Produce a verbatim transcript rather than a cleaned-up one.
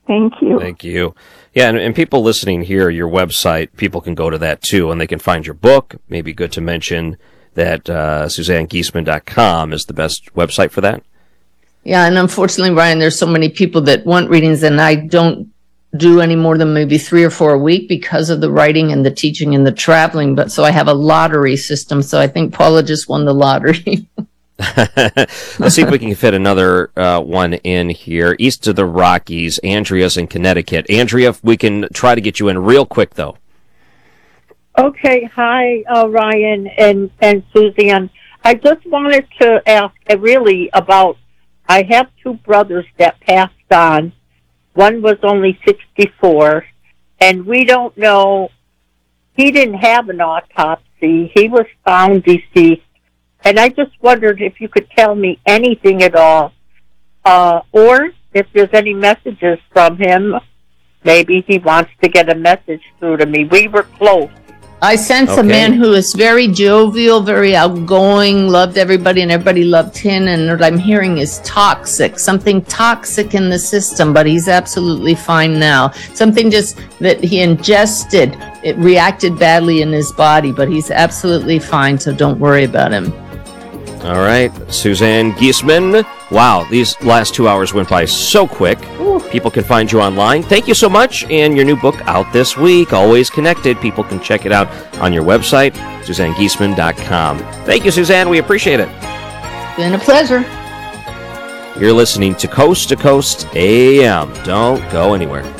Thank you. Thank you. Yeah, and, and people listening here, your website, people can go to that too, and they can find your book. Maybe good to mention that uh, Suzanne Giesemann dot com is the best website for that. Yeah, and unfortunately, Ryan, there's so many people that want readings, and I don't do any more than maybe three or four a week because of the writing and the teaching and the traveling. But so I have a lottery system. So I think Paula just won the lottery. Let's see if we can fit another uh, one in here. East of the Rockies, Andrea's in Connecticut. Andrea, if we can try to get you in real quick, though. Okay. Hi, uh, Ryan and, and Suzanne. I just wanted to ask uh, really about, I have two brothers that passed on. One was only sixty-four, and we don't know, he didn't have an autopsy. He was found deceased. And I just wondered if you could tell me anything at all, uh, or if there's any messages from him. Maybe he wants to get a message through to me. We were close. I sense Okay. a man who is very jovial, very outgoing, loved everybody, and everybody loved him. And what I'm hearing is toxic, something toxic in the system, but he's absolutely fine now. Something just that he ingested, it reacted badly in his body, but he's absolutely fine, so don't worry about him. All right, Suzanne Giesemann. Wow, these last two hours went by so quick. Ooh. People can find you online. Thank you so much. And your new book out this week, Always Connected. People can check it out on your website, Suzanne Giesemann dot com. Thank you, Suzanne. We appreciate it. Been a pleasure. You're listening to Coast to Coast A M. Don't go anywhere.